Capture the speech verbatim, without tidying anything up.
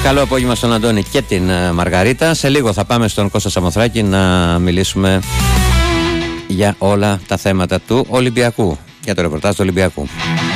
Καλό απόγευμα στον Αντώνη και την Μαργαρίτα. Σε λίγο θα πάμε στον Κώστα Σαμοθράκη να μιλήσουμε για όλα τα θέματα του Ολυμπιακού, για το ρεπορτάζ του Ολυμπιακού.